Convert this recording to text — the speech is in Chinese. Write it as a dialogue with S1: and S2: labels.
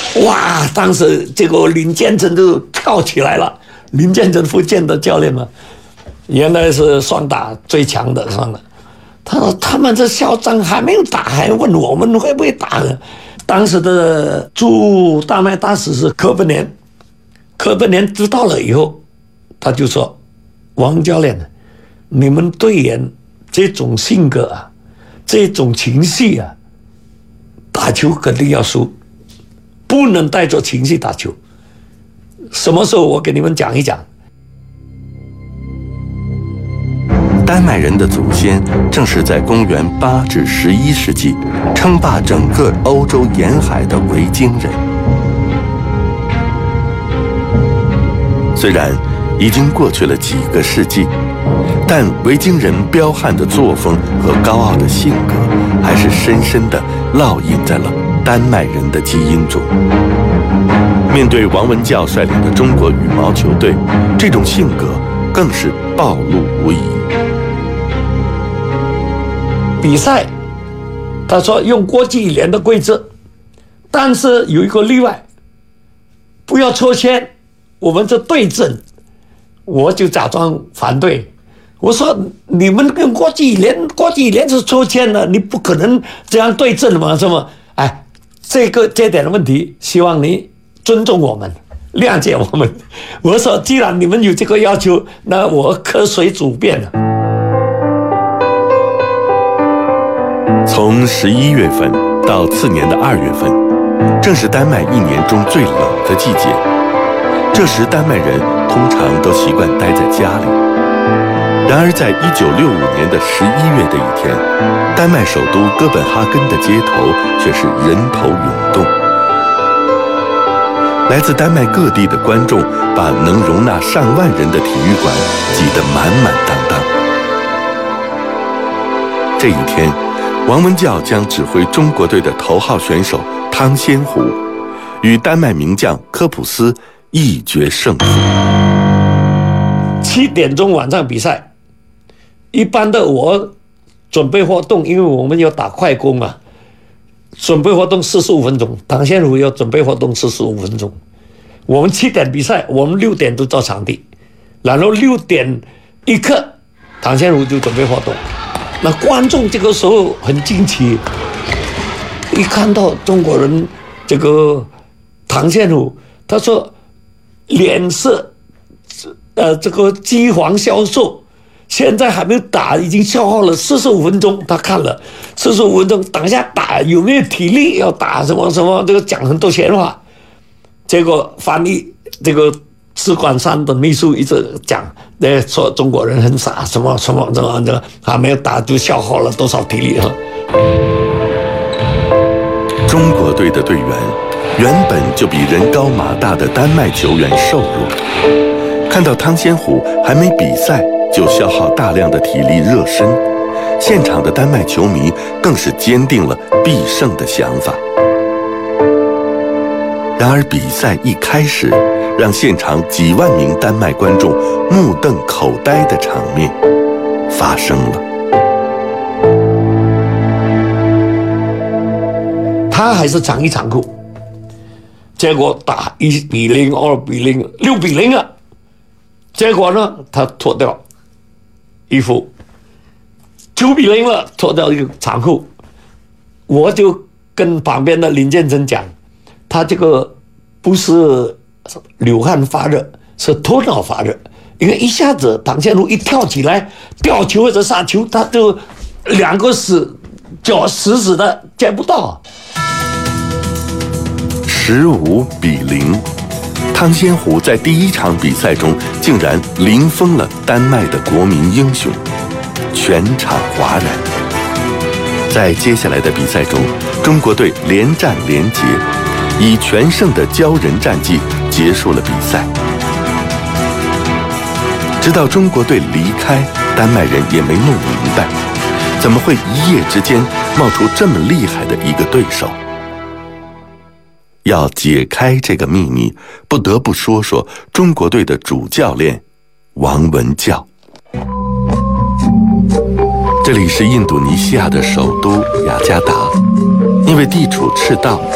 S1: 哇！当时这个林建成就跳起来了。林建成福建的教练嘛，原来是双打最强的双打。他说他们这校长还没有打，还问我们会不会打呢？当时的驻大麦大使是柯本年，柯本年知道了以后，他就说：“王教练，你们队员这种性格啊，这种情绪啊，打球肯定要输，不能带着情绪打球。什么时候我给你们讲一讲。”
S2: 丹麦人的祖先正是在公元8至11世纪称霸整个欧洲沿海的维京人。虽然已经过去了几个世纪，但维京人彪悍的作风和高傲的性格还是深深地烙印在了丹麦人的基因中。面对王文教率领的中国羽毛球队，这种性格更是暴露无遗。
S1: 比赛，他说用国际羽联的规则，但是有一个例外，不要抽签，我们这对阵。我就假装反对，我说你们跟国际羽联是抽签的，你不可能这样对阵嘛，是吗？哎，这点的问题，希望你尊重我们，谅解我们。我说既然你们有这个要求，那我可随主便了。
S2: 从11月份到次年的2月份，正是丹麦一年中最冷的季节。这时丹麦人通常都习惯待在家里。然而在1965年的11月的一天，丹麦首都哥本哈根的街头却是人头涌动。来自丹麦各地的观众把能容纳上万人的体育馆挤得满满当当。这一天，王文教将指挥中国队的头号选手汤仙湖与丹麦名将科普斯一决胜负。
S1: 7点钟晚上比赛，一般的我准备活动，因为我们要打快攻嘛，准备活动45分钟，汤仙湖要准备活动45分钟。我们7点比赛，我们6点都到场地，然后6点1刻，汤仙湖就准备活动。那观众这个时候很惊奇，一看到中国人这个汤仙湖，他说脸色这个饥黄消瘦，现在还没有打，已经消耗了45分钟。他看了45分钟，等一下打有没有体力，要打什么什么，这个讲很多闲话。结果翻译这个使馆山的秘书一直讲，说中国人很傻，什么什么什么的，还没有打就消耗了多少体力啊！
S2: 中国队的队员原本就比人高马大的丹麦球员瘦弱，看到汤仙湖还没比赛就消耗大量的体力热身，现场的丹麦球迷更是坚定了必胜的想法。然而比赛一开始，让现场几万名丹麦观众目瞪口呆的场面发生了。
S1: 他还是场一场哭，结果打1比0、2比0、6比0啊！结果呢，他脱掉衣服，9比0了，脱掉一个长裤。我就跟旁边的林建成讲，他这个不是流汗发热，是头脑发热，因为一下子汤仙湖一跳起来，吊球或者杀球，他就2个脚死死的接不到。
S2: 15比0，汤仙湖在第一场比赛中竟然零封了丹麦的国民英雄，全场哗然。在接下来的比赛中，中国队连战连捷，以全胜的骄人战绩结束了比赛。直到中国队离开，丹麦人也没弄明白，怎么会一夜之间冒出这么厉害的一个对手。要解开这个秘密，不得不说说中国队的主教练王文教。这里是印度尼西亚的首都雅加达，因为地处赤道，